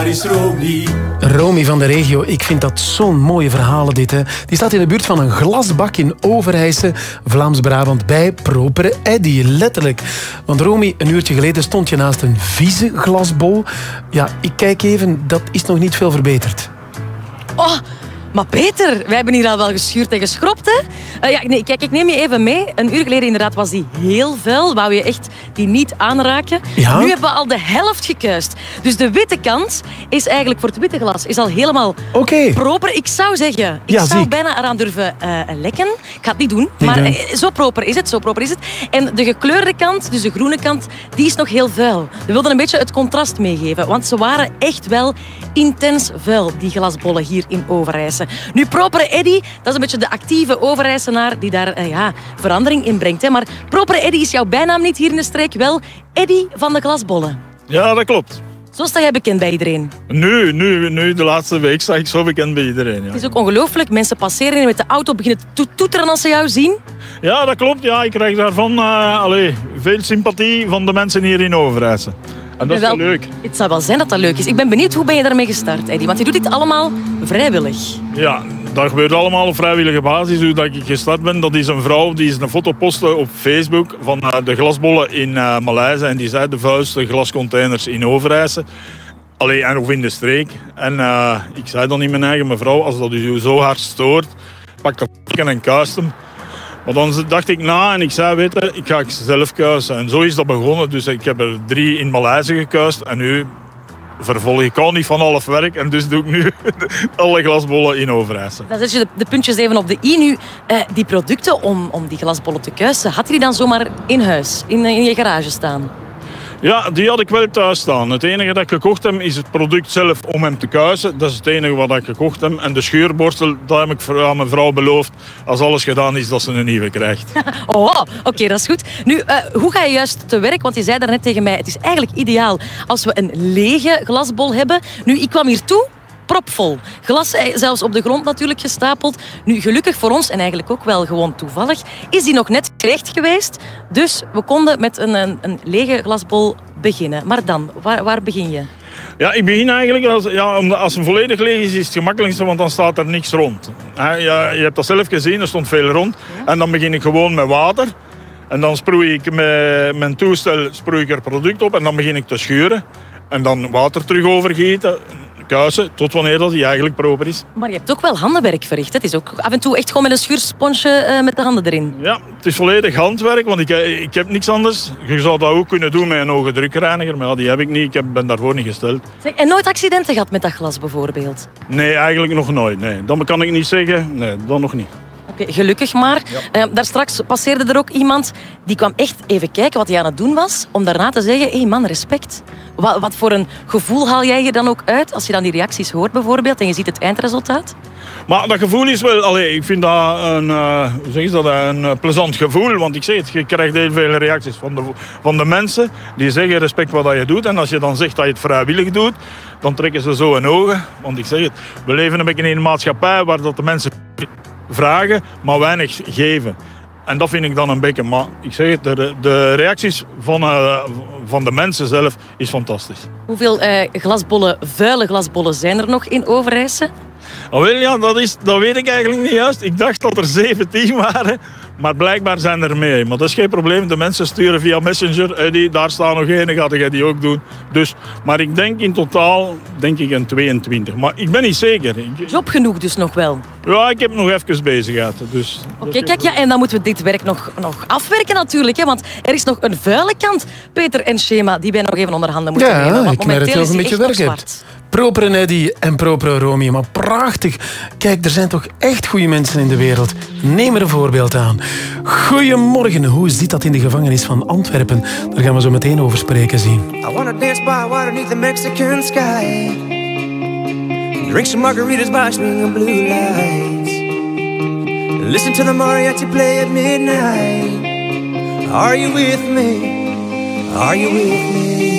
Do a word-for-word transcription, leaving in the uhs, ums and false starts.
is Romy. Romy van de regio, ik vind dat zo'n mooie verhalen dit. Hè. Die staat in de buurt van een glasbak in Overijse, Vlaams-Brabant, bij propere Eddy, letterlijk. Want Romy, een uurtje geleden stond je naast een vieze glasbol. Ja, ik kijk even, dat is nog niet veel verbeterd. Oh, maar Peter, wij hebben hier al wel geschuurd en geschropt, hè? Uh, ja, nee, kijk, ik neem je even mee. Een uur geleden inderdaad was die heel vuil. Wou je echt die niet aanraken. Ja? Nu hebben we al de helft gekuist. Dus de witte kant is eigenlijk voor het witte glas is al helemaal okay. proper. Ik zou zeggen, ik ja, zou ziek. bijna eraan durven uh, lekken. Ik ga het niet doen, niet maar doen. zo proper is het, zo proper is het. En de gekleurde kant, dus de groene kant, die is nog heel vuil. We wilden een beetje het contrast meegeven, want ze waren echt wel intens vuil, die glasbollen hier in Overijse. Nu, propere Eddy, dat is een beetje de actieve Overijsenaar die daar uh, ja, verandering in brengt. Hè. Maar propere Eddy is jouw bijnaam niet hier in de streek, wel Eddy van de glasbollen. Ja, dat klopt. Zo sta jij bekend bij iedereen. Nu, nu, nu, de laatste week sta ik zo bekend bij iedereen. Ja. Het is ook ongelooflijk. Mensen passeren en met de auto beginnen te toeteren als ze jou zien. Ja, dat klopt. Ja, ik krijg daarvan uh, allez, veel sympathie van de mensen hier in Overijse. En dat is wel leuk. Het zou wel zijn dat dat leuk is. Ik ben benieuwd, hoe ben je daarmee gestart, Eddy? Want je doet dit allemaal vrijwillig. Ja, dat gebeurt allemaal op vrijwillige basis. Hoe dat ik gestart ben, dat is een vrouw die is een foto postte op Facebook van uh, de glasbollen in uh, Maleise. En die zei de vuilste glascontainers in Overijse. Allee, en of in de streek. En uh, ik zei dan in mijn eigen, mevrouw, als dat u zo hard stoort, pak dat en kuist hem. Maar dan dacht ik na en ik zei, weet je, ik ga zelf kuisen. En zo is dat begonnen. Dus ik heb er drie in Maleise gekuist. En nu vervolg ik al niet van half werk. En dus doe ik nu alle glasbollen in Overijse. Dan zet je de, de puntjes even op de i. Nu, uh, die producten om, om die glasbollen te kuisen, had je die dan zomaar in huis, in, in je garage staan? Ja, die had ik wel thuis staan. Het enige dat ik gekocht heb is het product zelf om hem te kuisen. Dat is het enige wat ik gekocht heb. En de scheurborstel, dat heb ik aan mijn vrouw beloofd. Als alles gedaan is, dat ze een nieuwe krijgt. Oh, oké, okay, dat is goed. Nu, uh, hoe ga je juist te werk? Want je zei daarnet tegen mij, het is eigenlijk ideaal als we een lege glasbol hebben. Nu, ik kwam hier toe. Propvol. Glas zelfs op de grond natuurlijk gestapeld. Nu, gelukkig voor ons, en eigenlijk ook wel gewoon toevallig, is die nog net terecht geweest. Dus we konden met een, een, een lege glasbol beginnen. Maar dan, waar, waar begin je? Ja, ik begin eigenlijk, als, ja, als een volledig leeg is, is het gemakkelijkste, want dan staat er niks rond. Ja, je hebt dat zelf gezien, er stond veel rond. En dan begin ik gewoon met water. En dan sproei ik met mijn toestel sproei ik er product op en dan begin ik te schuren. En dan water terug overgieten. Kuisen, tot wanneer dat die eigenlijk proper is. Maar je hebt ook wel handenwerk verricht. Het is ook af en toe echt gewoon met een schuursponsje uh, met de handen erin. Ja, het is volledig handwerk, want ik, ik heb niks anders. Je zou dat ook kunnen doen met een hoge drukreiniger, maar ja, die heb ik niet. Ik heb, ben daarvoor niet gesteld. Zeg, en nooit accidenten gehad met dat glas bijvoorbeeld? Nee, eigenlijk nog nooit. Nee. Dat kan ik niet zeggen. Nee, dat nog niet. Oké, okay, gelukkig maar. Ja. Uh, daar straks passeerde er ook iemand die kwam echt even kijken wat hij aan het doen was, om daarna te zeggen, hé hey man, respect. Wat, wat voor een gevoel haal jij je dan ook uit als je dan die reacties hoort bijvoorbeeld en je ziet het eindresultaat? Maar dat gevoel is wel, allee, ik vind dat een, uh, hoe zeg je dat, een uh, plezant gevoel. Want ik zeg het, je krijgt heel veel reacties van de, van de mensen die zeggen respect wat je doet. En als je dan zegt dat je het vrijwillig doet, dan trekken ze zo hun ogen. Want ik zeg het, we leven een beetje in een maatschappij waar dat de mensen vragen, maar weinig geven. En dat vind ik dan een beetje, maar ik zeg het, de, de reacties van, uh, van de mensen zelf is fantastisch. Hoeveel uh, glasbollen, vuile glasbollen zijn er nog in Overijse? Oh, wel, ja, dat, is, dat weet ik eigenlijk niet juist. Ik dacht dat er zeventien waren, maar blijkbaar zijn er meer. Maar dat is geen probleem. De mensen sturen via Messenger. Eddie, daar staan nog één, gaat jij die ook doen. Dus, maar ik denk in totaal denk ik een tweeëntwintig. Maar ik ben niet zeker. Job genoeg dus nog wel? Ja, ik heb nog even bezigheid. Dus, Oké, okay, kijk, ja, en dan moeten we dit werk nog, nog afwerken natuurlijk. Hè, want er is nog een vuile kant. Peter en Schema, die wij nog even onder handen moeten ja, nemen. Want ik merk dat je nog een beetje werk hebt. Propere Eddy en propere Romy, maar prachtig. Kijk, er zijn toch echt goede mensen in de wereld. Neem er een voorbeeld aan. Goedemorgen, hoe zit dat in de gevangenis van Antwerpen? Daar gaan we zo meteen over spreken zien. I wanna dance by water beneath the Mexican sky. Drink some margaritas by swinging blue lights. Listen to the mariachi play at midnight. Are you with me? Are you with me?